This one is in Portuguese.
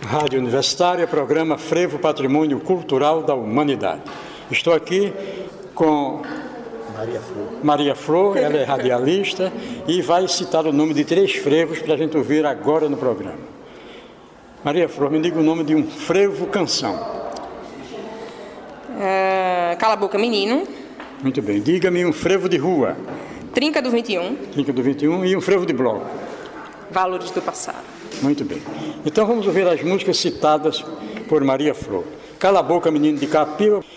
Rádio Universitária, programa Frevo Patrimônio Cultural da Humanidade. Estou aqui com Maria Flor, ela é radialista e vai citar o nome de 3 frevos para a gente ouvir agora no programa. Maria Flor, me diga o nome de um frevo canção. Cala a Boca Menino. Muito bem. Diga-me um frevo de rua. Trinca do 21. Trinca do 21 e um frevo de bloco. Valores do Passado. Muito bem. Então vamos ouvir as músicas citadas por Maria Flor. Cala a Boca Menino de Capiba